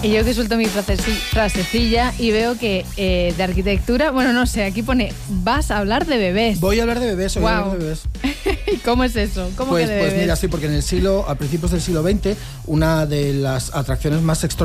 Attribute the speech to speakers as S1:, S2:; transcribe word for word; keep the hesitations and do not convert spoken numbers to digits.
S1: Y yo que suelto mi fraseci- frasecilla y veo que eh, de arquitectura, bueno, no sé, aquí pone, vas a hablar de bebés.
S2: Voy a hablar de bebés, voy
S1: Wow.
S2: a hablar de bebés.
S1: ¿Y cómo es eso? ¿Cómo
S2: Pues,
S1: que de
S2: pues
S1: bebés?
S2: mira, sí, porque en el siglo, a principios del siglo veinte, una de las atracciones más extraordinarias